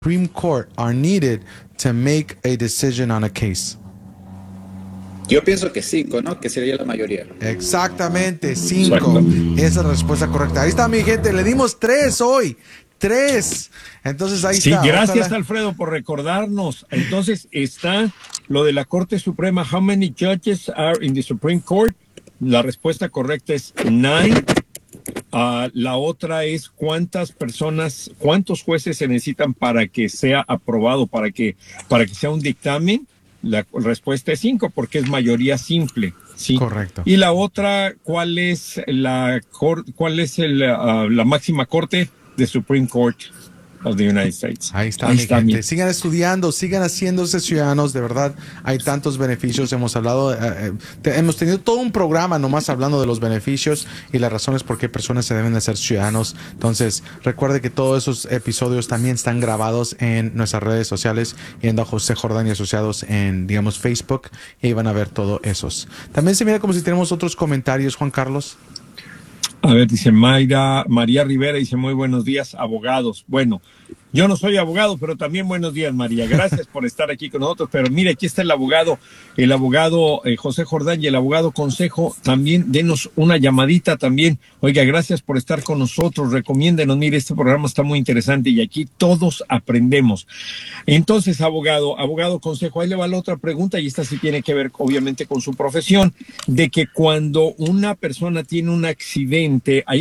Supreme Court are needed to make a decision on a case? Yo pienso que 5, ¿no? Que sería la mayoría. Exactamente, 5. Exacto. Esa es la respuesta correcta. Ahí está, mi gente. Le dimos 3 hoy. 3. Entonces ahí Sí, está. gracias, Ojalá. Alfredo, por recordarnos. Entonces está lo de la Corte Suprema. How many judges are in the Supreme Court? La respuesta correcta es 9. La otra es cuántos jueces se necesitan para que sea aprobado, para que sea un dictamen. La respuesta es 5 porque es mayoría simple. Sí. Correcto. Y la otra, ¿cuál es la máxima corte de Supreme Court of the United States? Ahí está, mi gente. Sigan estudiando, sigan haciéndose ciudadanos. De verdad, hay tantos beneficios. Hemos hablado, hemos tenido todo un programa nomás hablando de los beneficios y las razones por qué personas se deben de ser ciudadanos. Entonces, recuerde que todos esos episodios también están grabados en nuestras redes sociales, yendo a José Jordán y Asociados en, digamos, Facebook, y ahí van a ver todo esos. También se mira como si tenemos otros comentarios, Juan Carlos. A ver, dice María Rivera, dice muy buenos días, abogados. Bueno, yo no soy abogado, pero también buenos días, María. Gracias por estar aquí con nosotros. Pero mire, aquí está el abogado José Jordán y el abogado Consejo. También denos una llamadita también. Oiga, gracias por estar con nosotros. Recomiéndenos, mire, este programa está muy interesante y aquí todos aprendemos. Entonces, abogado Consejo, ahí le va la otra pregunta y esta sí tiene que ver obviamente con su profesión, de que cuando una persona tiene un accidente, hay